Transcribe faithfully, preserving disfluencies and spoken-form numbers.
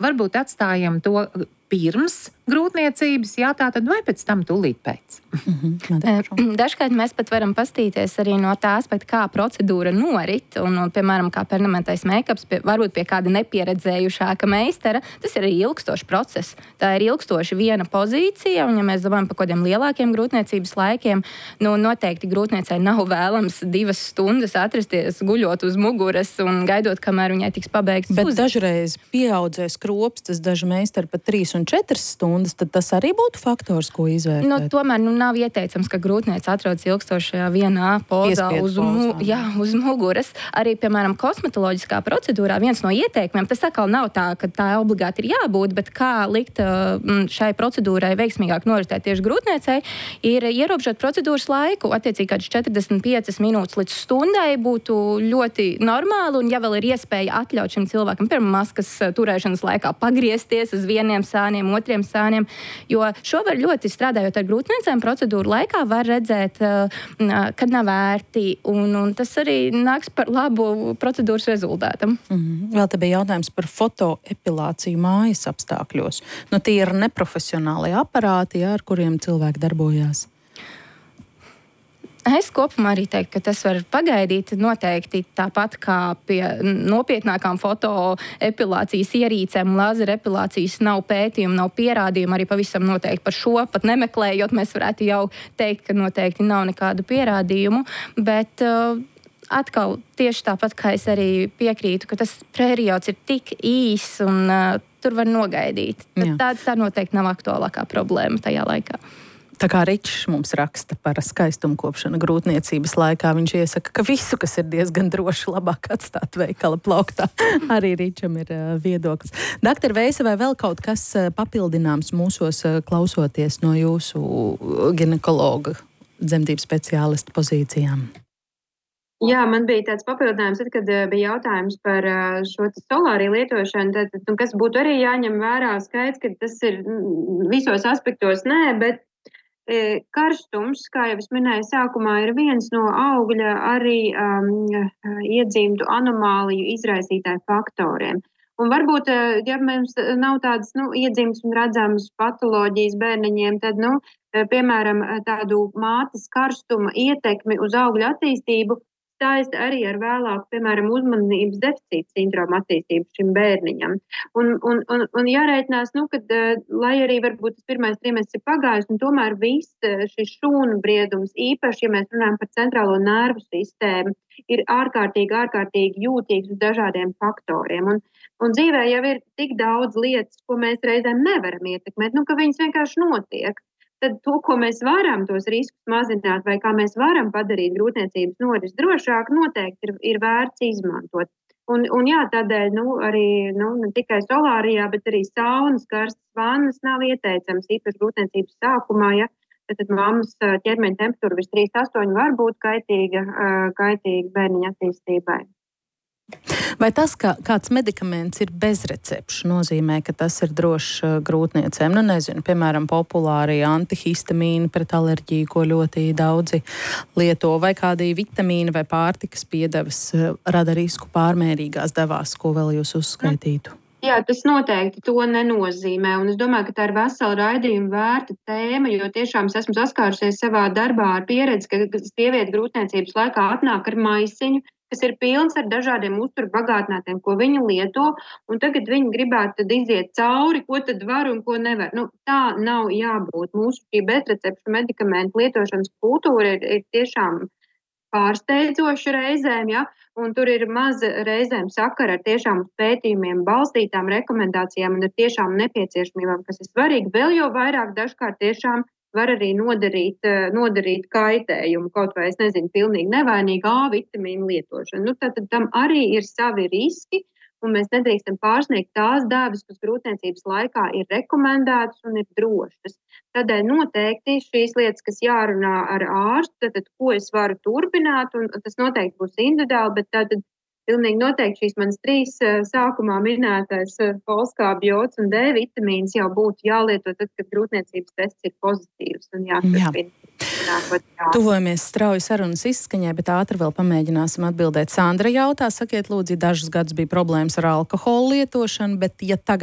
varbūt atstājam to pirms grūtniecības, jā, tā tad vai pēc tam tūlīt pēc. Mm-hmm. Dažkārt mēs pat varam pastīties arī no tā aspekta, kā procedūra norit, un, un piemēram, kā permanentais make-ups, pie, varbūt pie kāda nepieredzējušāka meistara, tas ir arī ilgstošs process. Tā ir ilgstoši viena pozīcija, un ja mēs domājam par kādiem lielākiem grūtniecības laikiem, nu noteikti grūtniecei nav vēlams divas stundas atrasties guļot uz muguras un gaidot, kamēr viņai tiks pabeigts. Bet uz... dažreiz pieaudzēs kropstas, daži meistari pat trīs un četras stundas, tad tas arī būtu faktors, ko izvērtēt? Nu, tomēr nu, nav ieteicams, ka grūtniece atrodas ilgstošajā vienā pozā uz, mu, jā, uz muguras. Arī, piemēram, kosmetoloģiskā procedūrā viens no ieteikumiem, tas atkal nav tā, ka tā obligāti ir jābūt, bet kā likt šai procedūrai veiksmīgāk noritēt tieši grūtniecei, ir ierobežot procedūras laiku. Attiecīgi, kāds četrdesmit piecas minūtes līdz stundai būtu ļoti normāli, un ja vēl ir iespēja atļaut šim cilvēkam, piemēram, maskas turēšanas laikā pagriezties uz vieniem sāniem, otriem sāniem, jo šo var ļoti strādājot ar grūtniecēm procedūru laikā var redzēt, kad nav vērti, un, un tas arī nāks par labu procedūras rezultātam. Mm-hmm. Vēl te bija jautājums par fotoepilāciju mājas apstākļos. Nu, tie ir neprofesionāli aparāti, jā, ar kuriem cilvēki darbojās. Es kopumā arī teiktu, ka tas var pagaidīt noteikti tāpat kā pie nopietnākām fotoepilācijas ierīcēm, lāzera epilācijas nav pētījumu, nav pierādījumu, arī pavisam noteikti par šo pat nemeklējot, mēs varētu jau teikt, ka noteikti nav nekādu pierādījumu, bet uh, atkal tieši tāpat, kā es arī piekrītu, ka tas periods ir tik īs un uh, tur var nogaidīt. Tā, tā noteikti nav aktuālākā problēma tajā laikā. Tā kā Ričs mums raksta par skaistumkopšanu grūtniecības laikā, viņš iesaka, ka visu, kas ir diezgan droši, labāk atstāt veikala plauktā. Arī Ričam ir uh, viedoklis. Dakter Veisa, vai vēl kaut kas uh, papildināms mūsos uh, klausoties no jūsu ginekologa dzemdību speciālista pozīcijām? Jā, man bija tāds papildinājums, tad, kad uh, bija jautājums par uh, šo solāriju lietošanu, tad, tad, kas būtu arī jāņem vērā skaidrs, ka tas ir visos aspektos nē, bet karstums, kā jau es minēju sākumā, ir viens no augļa arī um, iedzimtu anomāliju izraisītāju faktoriem. Un varbūt, ja mums nav tādas nu, iedzimtas un redzamas patoloģijas bērniņiem, tad, nu, piemēram, tādu mātes karstuma ietekmi uz augļu attīstību saista arī ar vēlāku, piemēram, uzmanības deficīta sindroma attīstību šim bērniņam. Un, un, un, un jārēķinās, nu, kad, lai arī varbūt tas pirmais trimestris ir pagājis, un tomēr viss šis šūnu briedums, īpaši, ja mēs runājam par centrālo nervu sistēmu, ir ārkārtīgi, ārkārtīgi jūtīgs uz dažādiem faktoriem. Un, un dzīvē jau ir tik daudz lietas, ko mēs reizēm nevaram ietekmēt, nu, ka viņas vienkārši notiek. Tad to, ko mēs varam, tos riskus mazināt, vai kā mēs varam padarīt grūtniecības norisi drošāk, noteikti ir, ir vērts izmantot. Un, un jā, tādēļ nu, arī nu, ne tikai solārijā, bet arī saunas, karstas vannas nav ieteicams, īpaši grūtniecības sākumā, ja tad mammas ķermeņa temperatūra virs trīs astoņi var būt kaitīga, kaitīga bērniņa attīstībai. Vai tas, ka kāds medikaments ir bezrecepšu, nozīmē, ka tas ir drošs grūtniecēm? Nu, nezinu, piemēram, populārie antihistamīni pret alerģiju, ko ļoti daudzi lieto, vai kādi vitamīni vai pārtikas piedevas rada risku pārmērīgās devās, ko vēl jūs uzskaitītu? Jā, tas noteikti to nenozīmē, un es domāju, ka tā ir vesela raidījuma vērta tēma, jo tiešām es esmu saskārusies savā darbā ar pieredzi, ka sieviete grūtniecības laikā atnāk ar maisiņu, kas ir pilns ar dažādiem uzturbagātinātiem, ko viņi lieto, un tagad viņi gribētu tad iziet cauri, ko tad var un ko nevar. Nu, tā nav jābūt. Mūsu šī bezrecepšu medikamentu lietošanas kultūra ir, ir tiešām pārsteidzoša reizēm, ja? Un tur ir maza reizēm sakara ar tiešām uz pētījumiem balstītām rekomendācijām un ar tiešām nepieciešamībām, kas ir svarīgi. Vēl jau vairāk dažkārt tiešām var arī nodarīt, nodarīt kaitējumu, kaut vai, es nezinu, pilnīgi nevainīgu A vitamīnu lietošanu. Nu, tātad tam arī ir savi riski, un mēs nedrīkstam pārsniegt tās devas, kas grūtniecības laikā ir rekomendētas un ir drošas. Tādēļ noteikti šīs lietas, kas jārunā ar ārstu, tad ko es varu turpināt, un tas noteikti būs individuāli, bet tātad pilnīgi noteikti šīs manas trīs sākumā minētais folskābi, jods un D vitamīns jau būtu jālieto tad, kad grūtniecības tests ir pozitīvs un jāturpina. Jā. Tuvojamies strauji sarunas izskaņai, bet ātri vēl pamēģināsim atbildēt. Sandra jautā, sakiet lūdzu, dažus gadus bija problēmas ar alkoholu lietošanu, bet ja tagad